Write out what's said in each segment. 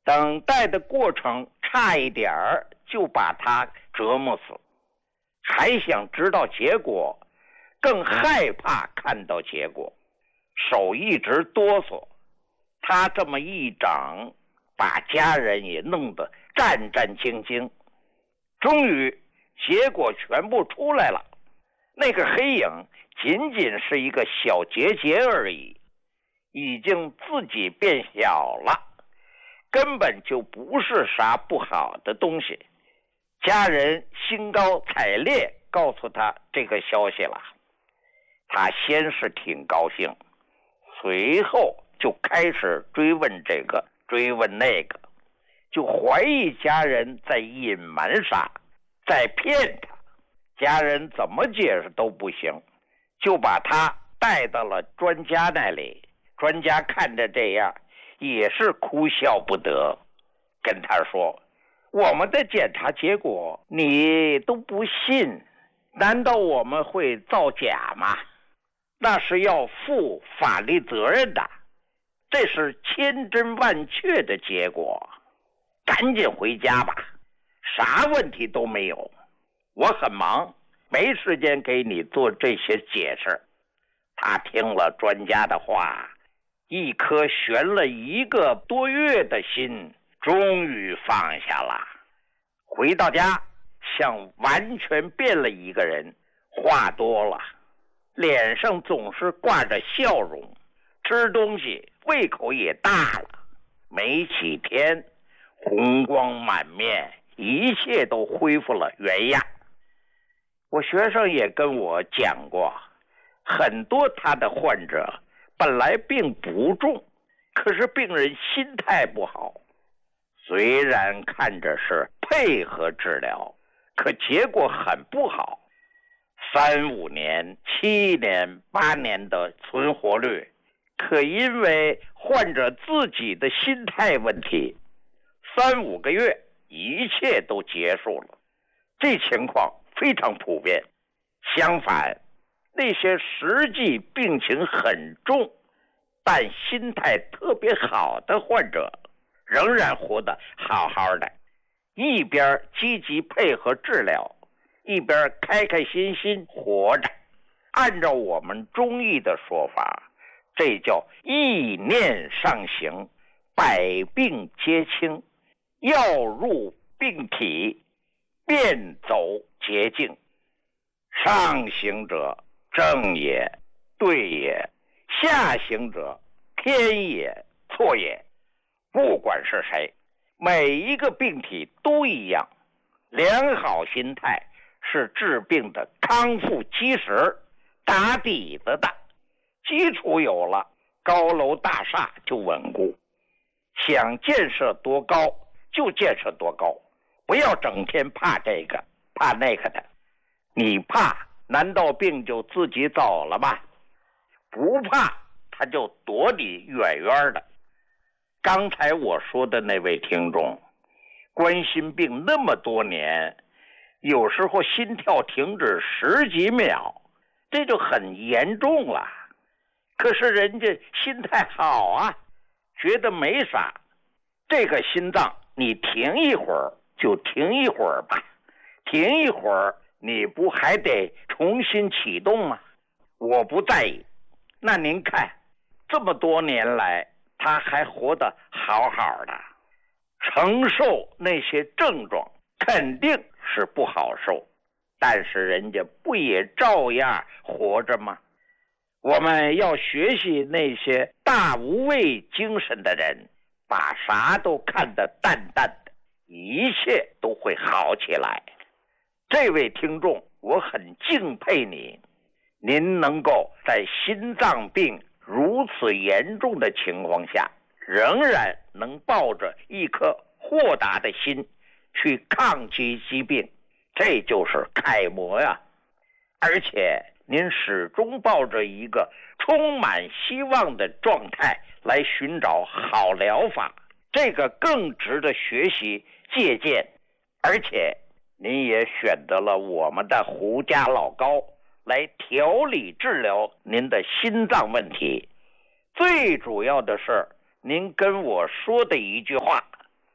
等待的过程差一点儿就把他折磨死，还想知道结果，更害怕看到结果，手一直哆嗦。他这么一整，把家人也弄得战战兢兢。终于结果全部出来了，那个黑影仅仅是一个小结节而已，已经自己变小了，根本就不是啥不好的东西。家人兴高采烈告诉他这个消息了，他先是挺高兴，随后就开始追问这个追问那个，就怀疑家人在隐瞒啥，在骗他。家人怎么解释都不行，就把他带到了专家那里。专家看着这样也是哭笑不得，跟他说，我们的检查结果你都不信，难道我们会造假吗？那是要负法律责任的，这是千真万确的结果，赶紧回家吧，啥问题都没有。我很忙，没时间给你做这些解释。他听了专家的话，一颗悬了1个多月的心终于放下了。回到家，像完全变了一个人，话多了，脸上总是挂着笑容，吃东西胃口也大了。没几天，红光满面，一切都恢复了原样。我学生也跟我讲过，很多他的患者本来病不重，可是病人心态不好，虽然看着是配合治疗，可结果很不好，3、5年、7年、8年的存活率，可因为患者自己的心态问题，3、5个月一切都结束了。这情况非常普遍。相反，那些实际病情很重但心态特别好的患者，仍然活得好好的，一边积极配合治疗，一边开开心心活着。按照我们中医的说法，这叫意念上行，百病皆清，药入病体，便走捷径。上行者正也，对也；下行者偏也，错也。不管是谁，每一个病体都一样。良好心态是治病的康复基石，打底子的。基础有了，高楼大厦就稳固。想建设多高就建设多高，不要整天怕这个怕那个的。你怕，难道病就自己走了吗？不怕，他就躲你远远的。刚才我说的那位听众，冠心病那么多年，有时候心跳停止10几秒，这就很严重了。可是人家心态好啊，觉得没啥。这个心脏你停一会儿就停一会儿吧，停一会儿你不还得重新启动吗？我不在意。那您看，这么多年来他还活得好好的，承受那些症状肯定是不好受，但是人家不也照样活着吗？我们要学习那些大无畏精神的人，把啥都看得淡淡的，一切都会好起来。这位听众，我很敬佩您能够在心脏病如此严重的情况下，仍然能抱着一颗豁达的心去抗击疾病，这就是楷模呀。而且您始终抱着一个充满希望的状态来寻找好疗法，这个更值得学习借鉴。而且您也选择了我们的胡家老高来调理治疗您的心脏问题。最主要的是您跟我说的一句话，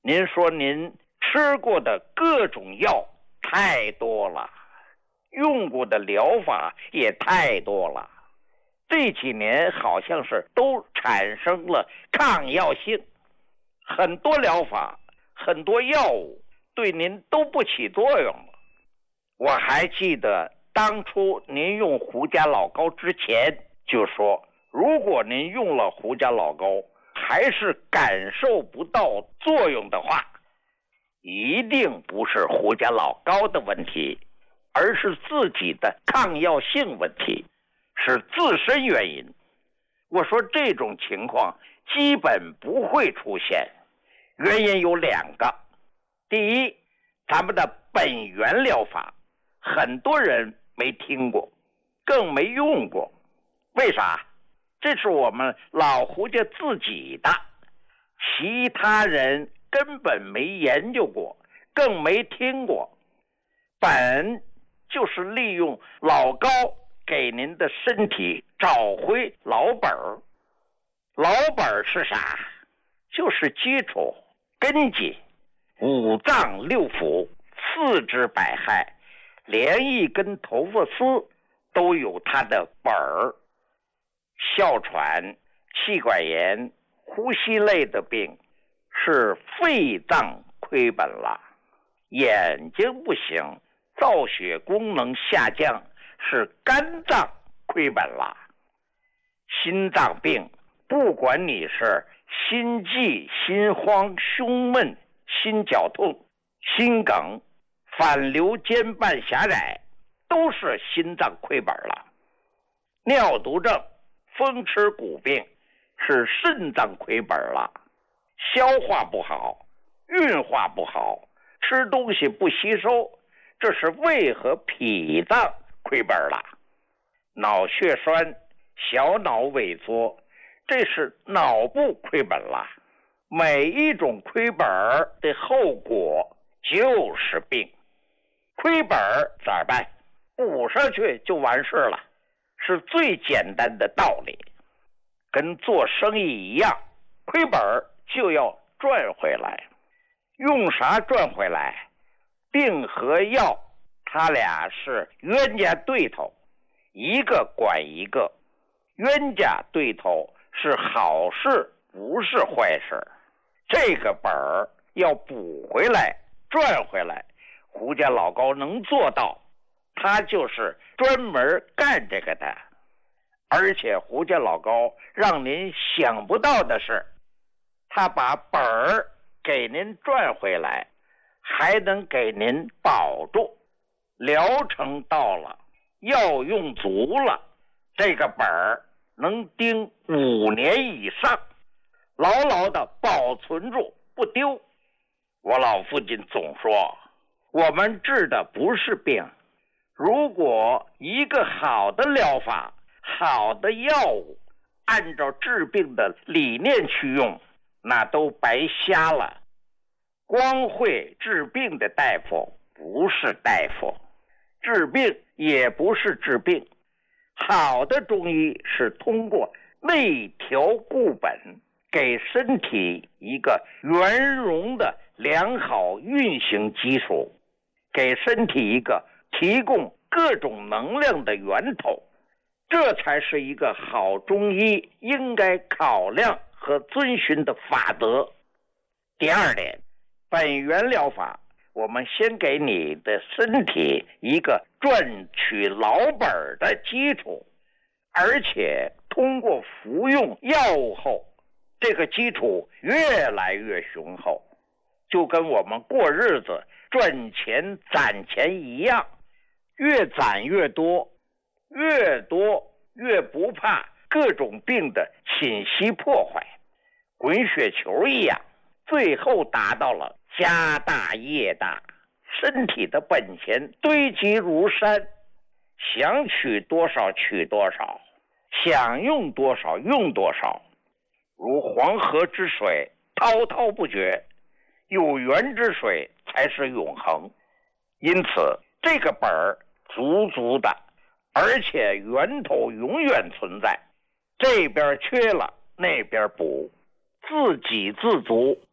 您说您吃过的各种药太多了，用过的疗法也太多了，这几年好像是都产生了抗药性，很多疗法很多药物对您都不起作用了。我还记得当初您用胡家老膏之前就说，如果您用了胡家老膏还是感受不到作用的话，一定不是胡家老膏的问题，而是自己的抗药性问题，是自身原因。我说这种情况基本不会出现，原因有2个。第一，咱们的本源疗法很多人没听过，更没用过。为啥？这是我们老胡家自己的，其他人根本没研究过，更没听过。本就是利用老膏给您的身体找回老本儿。老本儿是啥？就是基础根基，五脏六腑、四肢百骸，连一根头发丝都有它的本儿。哮喘、气管炎、呼吸类的病是肺脏亏本了，眼睛不行，造血功能下降是肝脏亏本了。心脏病，不管你是心悸、心慌、胸闷、心绞痛、心梗、反流间瓣狭窄，都是心脏亏本了。尿毒症、风湿骨病是肾脏亏本了，消化不好，运化不好，吃东西不吸收，这是胃和脾脏亏本了。脑血栓、小脑萎缩，这是脑部亏本了。每一种亏本的后果就是病。亏本咋办？补上去就完事了，是最简单的道理。跟做生意一样，亏本就要赚回来。用啥赚回来？病和药他俩是冤家对头，一个管一个。冤家对头是好事，不是坏事。这个本儿要补回来，赚回来，胡家老高能做到，他就是专门干这个的。而且胡家老高让您想不到的是，他把本儿给您赚回来，还能给您保住。疗程到了，药用足了，这个本儿能盯5年以上，牢牢的保存住不丢。我老父亲总说，我们治的不是病，如果一个好的疗法、好的药物按照治病的理念去用，那都白瞎了。光会治病的大夫不是大夫，治病也不是治病。好的中医是通过内调固本，给身体一个圆融的良好运行基础，给身体一个提供各种能量的源头，这才是一个好中医应该考量和遵循的法则。第二点，本源疗法，我们先给你的身体一个赚取老本的基础，而且通过服用药物后，这个基础越来越雄厚，就跟我们过日子赚钱攒钱一样，越攒越多，越多越不怕各种病的侵袭破坏，滚雪球一样，最后达到了家大业大，身体的本钱堆积如山，想取多少取多少，想用多少用多少，如黄河之水滔滔不绝，有源之水才是永恒。因此这个本儿足足的，而且源头永远存在，这边缺了那边补，自给自足